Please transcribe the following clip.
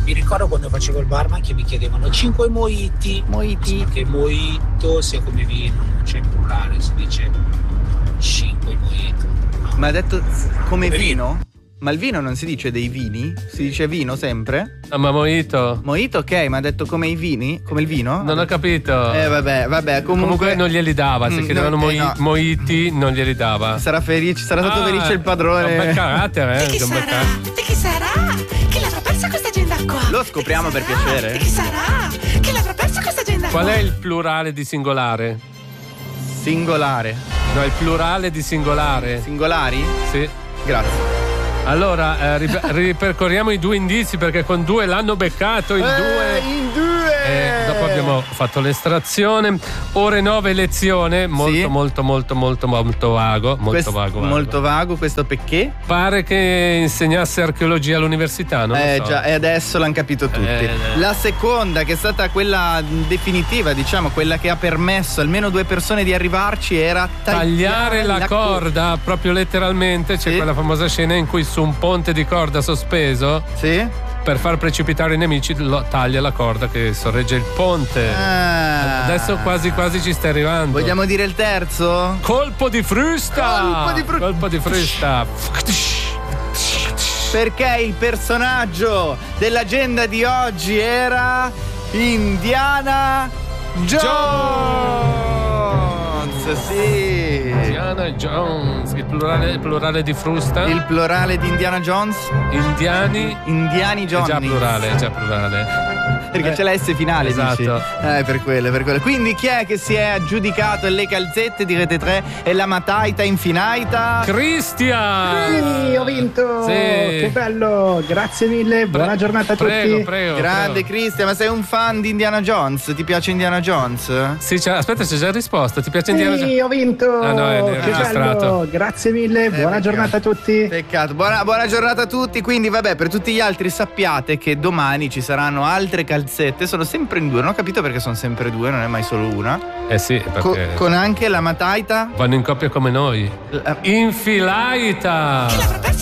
mi ricordo quando facevo il barman che mi chiedevano 5 mojiti. Che mojito sia come vino, non c'è in plurale, si dice 5 mojito. No. Ma ha detto come vino? Ma il vino non si dice dei vini? Si dice vino sempre? No, ma mojito. Mojito, ok, ma ha detto come i vini? Come il vino? Non ho capito. Vabbè, comunque non glieli dava. Se chiedevano mojiti, non glieli dava. Sarà stato felice il padrone. Un bel carattere, Di chi sarà? Chi l'avrà persa questa agenda qua? Lo scopriamo per piacere. Di chi sarà? Chi l'avrà persa questa agenda qua? Qual è il plurale di singolare? Singolare. No, il plurale di singolare. Singolari? Sì. Grazie. Allora, ripercorriamo i 2 indizi perché con 2 l'hanno beccato in 2. Dopo abbiamo fatto l'estrazione. Ore 9 lezione, molto vago. Molto vago questo perché? Pare che insegnasse archeologia all'università, non lo so. Già, e adesso l'hanno capito tutti. La seconda, che è stata quella definitiva, diciamo, quella che ha permesso almeno 2 persone di arrivarci, era tagliare la corda, proprio letteralmente. C'è quella famosa scena in cui su un ponte di corda sospeso, per far precipitare i nemici taglia la corda che sorregge il ponte. Adesso quasi ci stai arrivando. Vogliamo dire il terzo? Colpo di frusta. Perché il personaggio dell'agenda di oggi era Indiana Jones. Sì. Indiana Jones. Il plurale di frusta. Il plurale di Indiana Jones. Indiani Jones. È già plurale. Perché c'è la S finale, esatto. dici? Per quello. Quindi chi è che si è aggiudicato le calzette di Rete 3 e la mataita infinaita? Cristian! Sì, ho vinto! Sì. Che bello! Grazie mille, buona giornata a tutti. Prego. Grande Cristian, ma sei un fan di Indiana Jones? Ti piace Indiana Jones? Sì, aspetta, c'è già risposta. Ti piace Indiana Jones? Sì, ho vinto! Ah, no, è che registrato. bello! Grazie mille, buona giornata a tutti. Peccato, buona giornata a tutti. Quindi vabbè, per tutti gli altri sappiate che domani ci saranno altre calzette. Sono sempre in 2, non ho capito perché sono sempre 2, non è mai solo una. Sì, perché con anche la mataita. vanno in coppia come noi. Infilaita.